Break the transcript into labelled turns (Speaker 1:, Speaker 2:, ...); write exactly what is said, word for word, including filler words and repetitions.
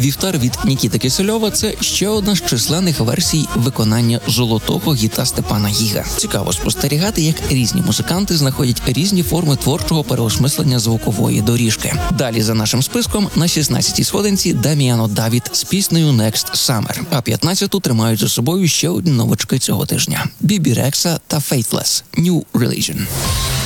Speaker 1: Вівтар від Нікіти Кисельова – це ще одна з численних версій виконання золотого гіта Степана Гіга. Цікаво спостерігати, як різні музиканти знаходять різні форми творчого переосмислення звукової доріжки. Далі за нашим списком на шістнадцятій сходинці Даміано Давід з піснею Next Summer, а п'ятнадцяту тримають за собою ще одні новачки цього тижня – Бібі Рекса та Faithless – New Religion.